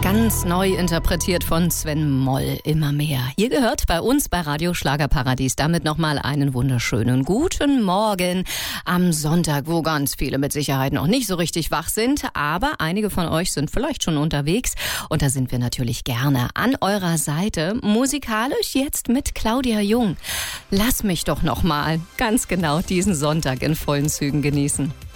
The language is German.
Ganz neu interpretiert von Sven Moll, immer mehr. Ihr gehört bei uns bei Radio Schlagerparadies. Damit nochmal einen wunderschönen guten Morgen am Sonntag, wo ganz viele mit Sicherheit noch nicht so richtig wach sind. Aber einige von euch sind vielleicht schon unterwegs. Und da sind wir natürlich gerne an eurer Seite. Musikalisch jetzt mit Claudia Jung. Lass mich doch nochmal ganz genau diesen Sonntag in vollen Zügen genießen.